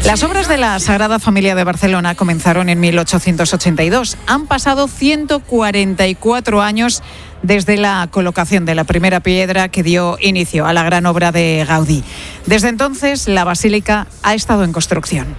Las obras de la Sagrada Familia de Barcelona comenzaron en 1882. Han pasado 144 años desde la colocación de la primera piedra que dio inicio a la gran obra de Gaudí. Desde entonces, la basílica ha estado en construcción.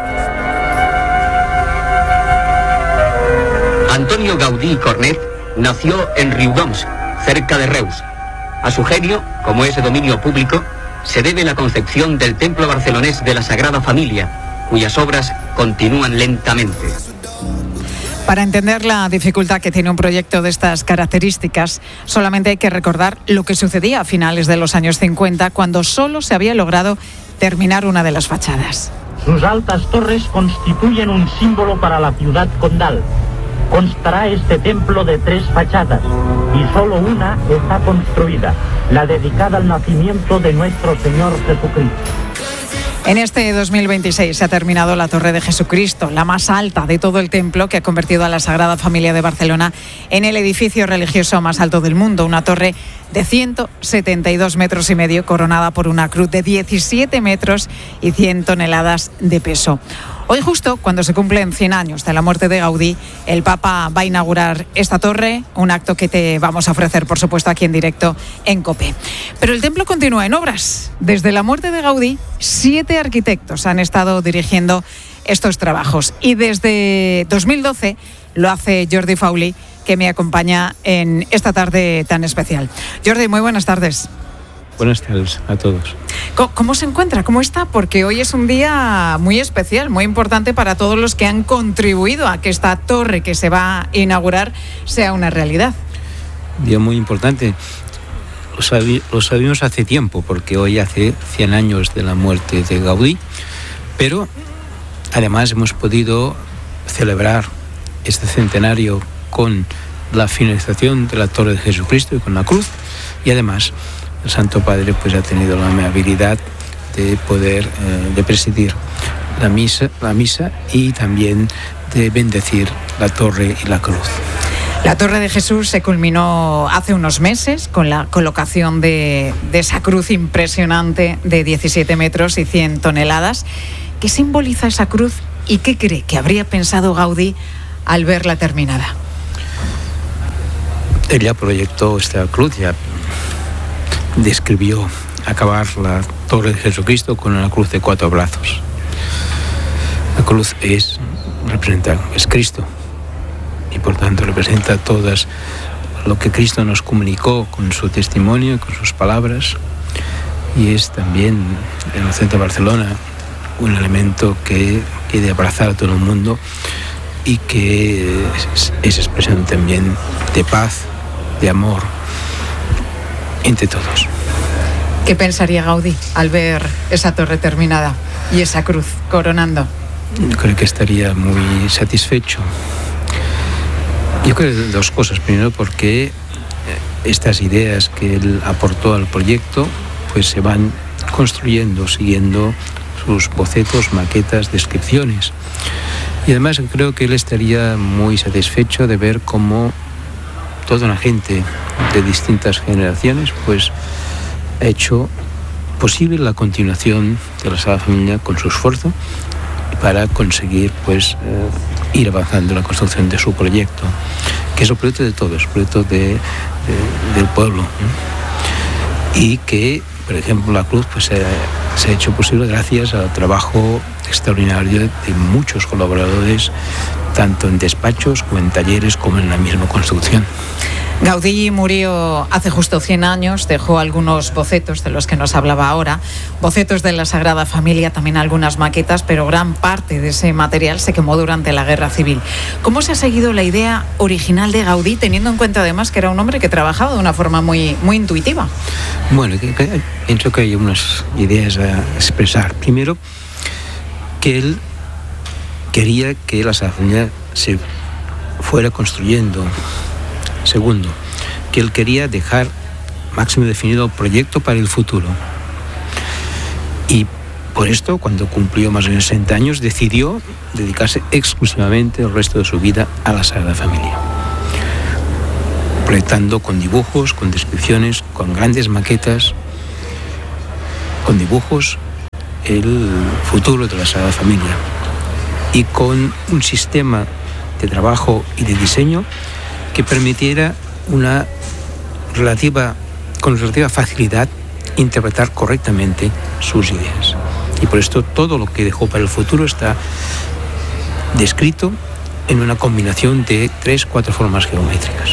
Antonio Gaudí Cornet nació en Riudoms, cerca de Reus. A su genio, como es de dominio público, se debe la concepción del templo barcelonés de la Sagrada Familia, cuyas obras continúan lentamente. Para entender la dificultad que tiene un proyecto de estas características, solamente hay que recordar lo que sucedía a finales de los años 50, cuando solo se había logrado terminar una de las fachadas. Sus altas torres constituyen un símbolo para la ciudad condal. Constará este templo de 3 fachadas y solo una está construida, la dedicada al nacimiento de nuestro Señor Jesucristo. En este 2026 se ha terminado la Torre de Jesucristo, la más alta de todo el templo, que ha convertido a la Sagrada Familia de Barcelona en el edificio religioso más alto del mundo. Una torre de 172 metros y medio, coronada por una cruz de 17 metros y 100 toneladas de peso. Hoy, justo cuando se cumplen 100 años de la muerte de Gaudí, el Papa va a inaugurar esta torre, un acto que te vamos a ofrecer, por supuesto, aquí en directo en COPE. Pero el templo continúa en obras. Desde la muerte de Gaudí, 7 arquitectos han estado dirigiendo estos trabajos. Y desde 2012 lo hace Jordi Fauli, que me acompaña en esta tarde tan especial. Jordi, muy buenas tardes. Buenas tardes a todos. ¿Cómo se encuentra? ¿Cómo está? Porque hoy es un día muy especial, muy importante para todos los que han contribuido a que esta torre que se va a inaugurar sea una realidad. Día muy importante. Lo sabíamos hace tiempo, porque hoy hace 100 años de la muerte de Gaudí, pero además hemos podido celebrar este centenario con la finalización de la Torre de Jesucristo y con la cruz, y además el Santo Padre pues ha tenido la amabilidad de poder de presidir la misa y también de bendecir la torre y la cruz. La Torre de Jesús se culminó hace unos meses con la colocación de esa cruz impresionante de 17 metros y 100 toneladas. ¿Qué simboliza esa cruz y qué cree que habría pensado Gaudí al verla terminada? Él ya proyectó esta cruz, ya describió acabar la Torre de Jesucristo con una cruz de 4 brazos. La cruz es Cristo y por tanto representa todas lo que Cristo nos comunicó con su testimonio, con sus palabras, y es también en el centro de Barcelona un elemento que quiere abrazar a todo el mundo y que es expresión también de paz, de amor entre todos. ¿Qué pensaría Gaudí al ver esa torre terminada y esa cruz coronando? Yo creo que estaría muy satisfecho. Yo creo que 2 cosas. Primero, porque estas ideas que él aportó al proyecto pues se van construyendo siguiendo sus bocetos, maquetas, descripciones. Y además creo que él estaría muy satisfecho de ver cómo toda una gente de distintas generaciones pues ha hecho posible la continuación de la Sagrada Familia con su esfuerzo para conseguir pues ir avanzando en la construcción de su proyecto, que es el proyecto de todos, el proyecto del pueblo, ¿no? Y que, por ejemplo, la cruz pues se ha hecho posible gracias al trabajo extraordinario de muchos colaboradores, tanto en despachos como en talleres como en la misma construcción. Gaudí murió hace justo 100 años, dejó algunos bocetos de los que nos hablaba ahora, bocetos de la Sagrada Familia, también algunas maquetas, pero gran parte de ese material se quemó durante la Guerra Civil. ¿Cómo se ha seguido la idea original de Gaudí, teniendo en cuenta además que era un hombre que trabajaba de una forma muy, muy intuitiva? Bueno, pienso que hay unas ideas a expresar. Primero, que él quería que la Sagrada Familia se fuera construyendo. Segundo, que él quería dejar máximo definido el proyecto para el futuro. Y por esto, cuando cumplió más de 60 años, decidió dedicarse exclusivamente el resto de su vida a la Sagrada Familia. Proyectando con dibujos, con descripciones, con grandes maquetas, con dibujos el futuro de la Sagrada Familia y con un sistema de trabajo y de diseño que permitiera con relativa facilidad interpretar correctamente sus ideas. Y por esto todo lo que dejó para el futuro está descrito en una combinación de 3-4 formas geométricas.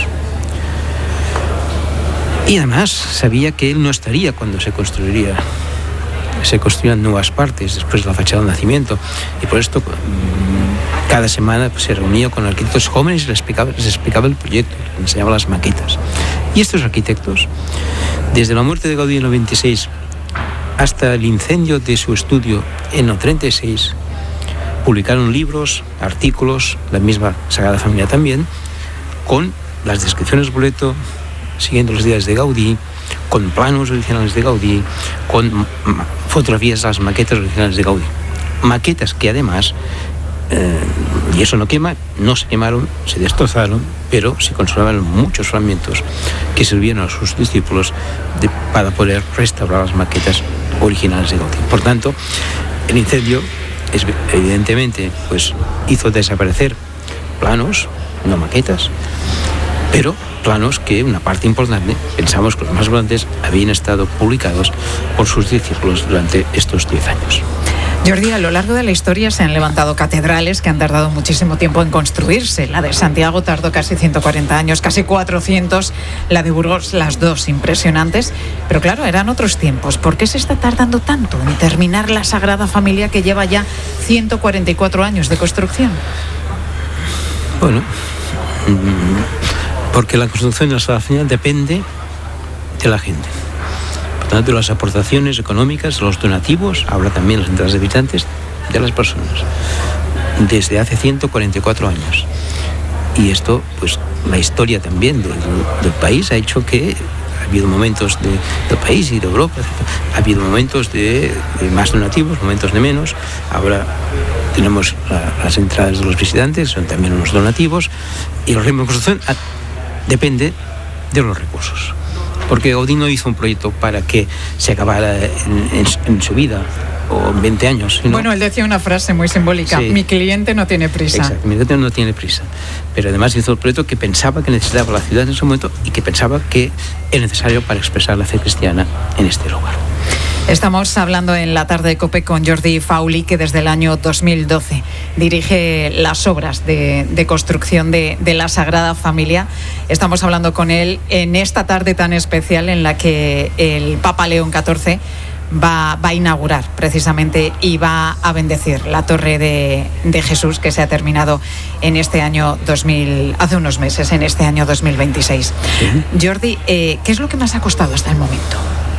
Y además sabía que él no estaría cuando se construirían nuevas partes después de la fachada del nacimiento, y por esto cada semana se reunía con arquitectos jóvenes y les explicaba el proyecto, les enseñaba las maquetas. Y estos arquitectos, desde la muerte de Gaudí en el 26 hasta el incendio de su estudio en el 36, publicaron libros, artículos, la misma Sagrada Familia también, con las descripciones de boleto, siguiendo las ideas de Gaudí, con planos originales de Gaudí, con fotografías de las maquetas originales de Gaudí. Maquetas que además, y eso no se quemaron, se destrozaron, pero se conservaron muchos fragmentos que sirvieron a sus discípulos para poder restaurar las maquetas originales de Gaudí. Por tanto, el incendio evidentemente pues hizo desaparecer planos, no maquetas, pero planos que una parte importante, pensamos que los más grandes, habían estado publicados por sus discípulos durante estos 10 años. Jordi, a lo largo de la historia se han levantado catedrales que han tardado muchísimo tiempo en construirse. La de Santiago tardó casi 140 años, casi 400. La de Burgos, las dos impresionantes. Pero claro, eran otros tiempos. ¿Por qué se está tardando tanto en terminar la Sagrada Familia, que lleva ya 144 años de construcción? Bueno, porque la construcción de la Sagrada Familia depende de la gente. Por tanto, de las aportaciones económicas, los donativos, habla también las entradas de visitantes, de las personas, desde hace 144 años. Y esto, pues, la historia también del país ha hecho que ha habido momentos del país y de Europa, ha habido momentos de más donativos, momentos de menos. Ahora tenemos las entradas de los visitantes, son también unos donativos, y el ritmo de construcción depende de los recursos. Porque Gaudí no hizo un proyecto para que se acabara en su vida o en 20 años. Sino... Bueno, él decía una frase muy simbólica: sí. Mi cliente no tiene prisa. Exacto, mi cliente no tiene prisa. Pero además hizo el proyecto que pensaba que necesitaba la ciudad en ese momento y que pensaba que era necesario para expresar la fe cristiana en este lugar. Estamos hablando en la tarde de COPE con Jordi Fauli, que desde el año 2012 dirige las obras de construcción de la Sagrada Familia. Estamos hablando con él en esta tarde tan especial en la que el Papa León XIV va a inaugurar precisamente y va a bendecir la Torre de Jesús, que se ha terminado en este año hace unos meses, en este año 2026. Sí. Jordi, ¿qué es lo que más ha costado hasta el momento?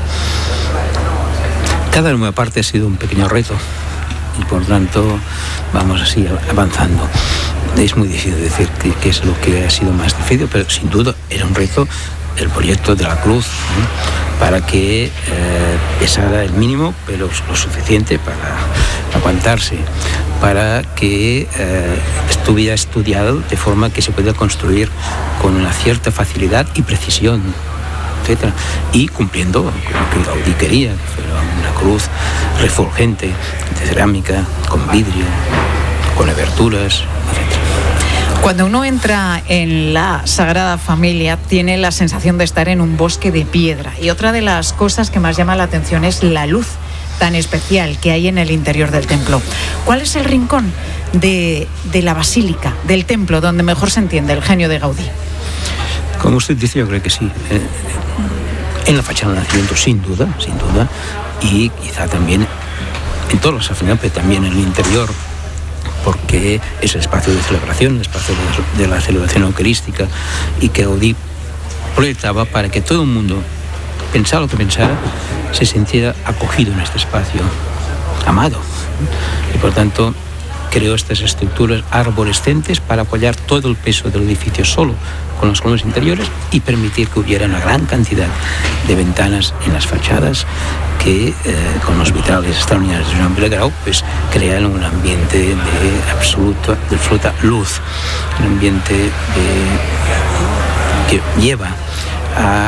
Cada nueva parte ha sido un pequeño reto y por tanto vamos así avanzando. Es muy difícil decir qué es lo que ha sido más difícil, pero sin duda era un reto el proyecto de la cruz, para que pesara el mínimo, pero lo suficiente para aguantarse, para que estuviera estudiado de forma que se pueda construir con una cierta facilidad y precisión, etcétera, y cumpliendo lo que Gaudí quería, que fuera una cruz refulgente de cerámica, con vidrio, con aberturas, etcétera. Cuando uno entra en la Sagrada Familia, tiene la sensación de estar en un bosque de piedra, y otra de las cosas que más llama la atención es la luz tan especial que hay en el interior del templo. ¿Cuál es el rincón de la basílica, del templo, donde mejor se entiende el genio de Gaudí? Como usted dice, yo creo que sí. En la fachada del nacimiento, sin duda, y quizá también en todas las Sagradas, pero también en el interior, porque es el espacio de celebración, el espacio de la celebración eucarística, y que Gaudí proyectaba para que todo el mundo, pensara lo que pensara, se sintiera acogido en este espacio, amado. Y por tanto creó estas estructuras arborescentes para apoyar todo el peso del edificio solo con los columnas interiores y permitir que hubiera una gran cantidad de ventanas en las fachadas que con los vitrales extraordinarios de Joan Vilagrau pues crean un ambiente de absoluta luz, un ambiente que lleva a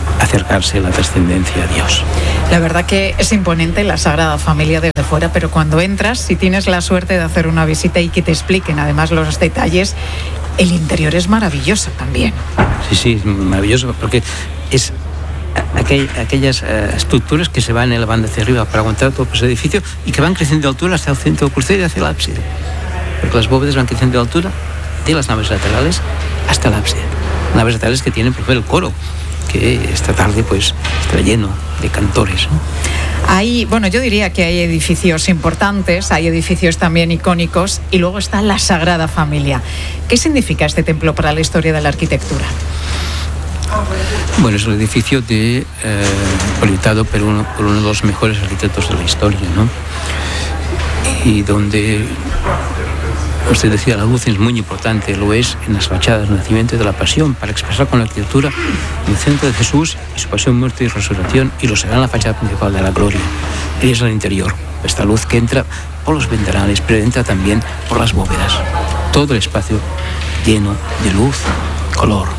acercarse a la trascendencia a Dios. La verdad que es imponente la Sagrada Familia desde fuera, pero cuando entras, si tienes la suerte de hacer una visita y que te expliquen además los detalles, el interior es maravilloso también. Sí, maravilloso, porque es aquellas estructuras que se van elevando hacia arriba para aguantar todo ese edificio y que van creciendo de altura hasta el centro del crucero y hacia el ábside. Porque las bóvedas van creciendo de altura de las naves laterales hasta el ábside. Naves laterales que tienen, por ejemplo, el coro, que esta tarde pues está lleno de cantores, ¿no? Yo diría que hay edificios importantes, hay edificios también icónicos y luego está la Sagrada Familia. ¿Qué significa este templo para la historia de la arquitectura? Bueno, es el edificio proyectado por uno de los mejores arquitectos de la historia, ¿no? Y donde, usted decía, la luz es muy importante, lo es en las fachadas del nacimiento y de la pasión, para expresar con la arquitectura el centro de Jesús y su pasión, muerte y resurrección, y lo será en la fachada principal de la gloria. Y es el interior, esta luz que entra por los ventanales, pero entra también por las bóvedas. Todo el espacio lleno de luz, color.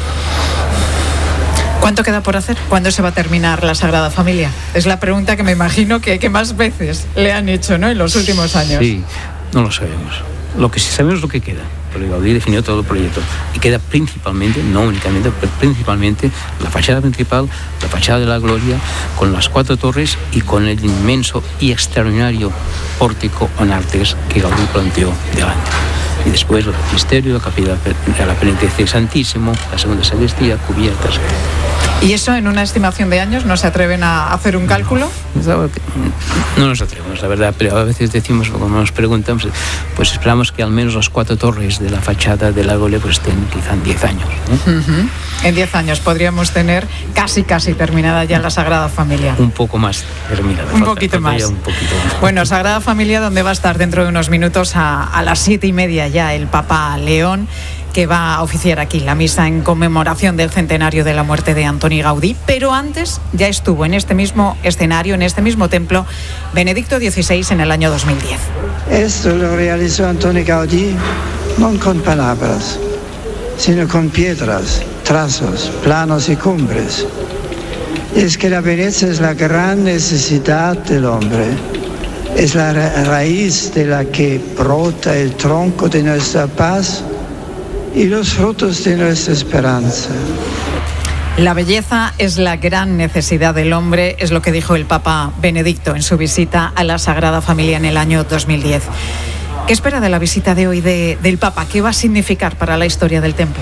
¿Cuánto queda por hacer? ¿Cuándo se va a terminar la Sagrada Familia? Es la pregunta que me imagino que más veces le han hecho, ¿no?, en los últimos años. Sí, no lo sabemos. Lo que sí sabemos es lo que queda, porque Gaudí definió todo el proyecto. Y queda principalmente, no únicamente, pero principalmente la fachada principal, la fachada de la gloria, con las 4 torres y con el inmenso y extraordinario pórtico en artes que Gaudí planteó delante. Y después el baptisterio, la capilla de la penitencia del Santísimo, la segunda sacristía, cubiertas. ¿Y eso en una estimación de años no se atreven a hacer un cálculo? No nos atrevemos, la verdad, pero a veces decimos, cuando nos preguntamos, pues esperamos que al menos las 4 torres de la fachada de la gloria pues estén quizá en 10 años, ¿no? Uh-huh. En 10 años podríamos tener casi terminada ya la Sagrada Familia. Un poco más terminada. Un poquito más. Bueno, Sagrada Familia, donde va a estar dentro de unos minutos a las 7:30 ya el Papa León, que va a oficiar aquí la misa en conmemoración del centenario de la muerte de Antoni Gaudí, pero antes ya estuvo en este mismo escenario, en este mismo templo, Benedicto XVI en el año 2010. Esto lo realizó Antoni Gaudí no con palabras, sino con piedras, trazos, planos y cumbres. Es que la belleza es la gran necesidad del hombre, es la raíz de la que brota el tronco de nuestra paz y los frutos de nuestra esperanza. La belleza es la gran necesidad del hombre, es lo que dijo el Papa Benedicto en su visita a la Sagrada Familia en el año 2010. ¿Qué espera de la visita de hoy del Papa? ¿Qué va a significar para la historia del templo?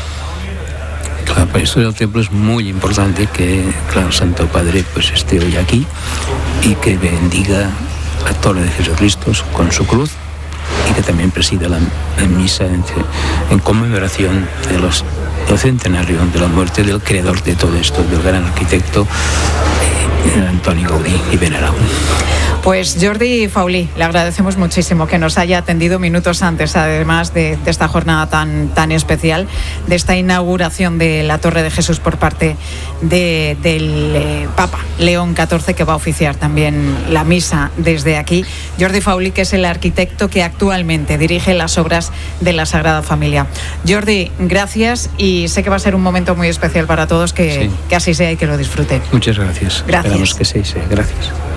Claro, para la historia del templo es muy importante que, claro, el Santo Padre pues esté hoy aquí y que bendiga la torre de Jesucristo con su cruz, y que también presida la misa en conmemoración del centenario de la muerte del creador de todo esto, del gran arquitecto Antoni Gaudí y venerado. Pues Jordi Faulí, le agradecemos muchísimo que nos haya atendido minutos antes, además de esta jornada tan especial, de esta inauguración de la Torre de Jesús por parte del Papa León XIV, que va a oficiar también la misa desde aquí. Jordi Faulí, que es el arquitecto que actualmente dirige las obras de la Sagrada Familia. Jordi, gracias, y sé que va a ser un momento muy especial para todos, que así sea y que lo disfruten. Muchas gracias. Gracias. Esperamos que sí sea. Gracias.